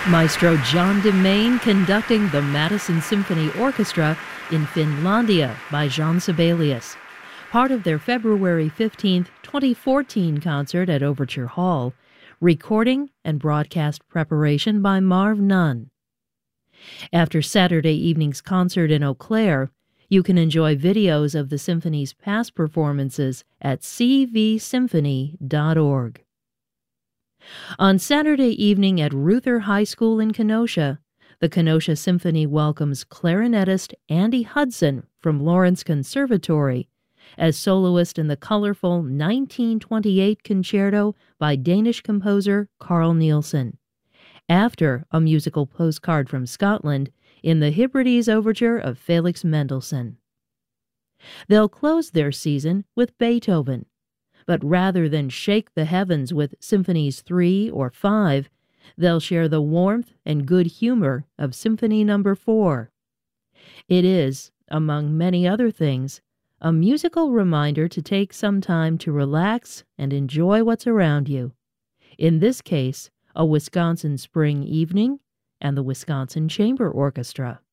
Maestro John DeMain conducting the Madison Symphony Orchestra in Finlandia by Jean Sibelius, part of their February 15, 2014 concert at Overture Hall, recording and broadcast preparation by Marv Nunn. After Saturday evening's concert in Eau Claire, you can enjoy videos of the symphony's past performances at cvsymphony.org. On Saturday evening at Ruther High School in Kenosha, the Kenosha Symphony welcomes clarinetist Andy Hudson from Lawrence Conservatory as soloist in the colorful 1928 concerto by Danish composer Carl Nielsen, after a musical postcard from Scotland in the Hebrides Overture of Felix Mendelssohn. They'll close their season with Beethoven, but rather than shake the heavens with Symphonies 3 or 5, they'll share the warmth and good humor of Symphony No. 4. It is, among many other things, a musical reminder to take some time to relax and enjoy what's around you. In this case, a Wisconsin spring evening and the Wisconsin Chamber Orchestra.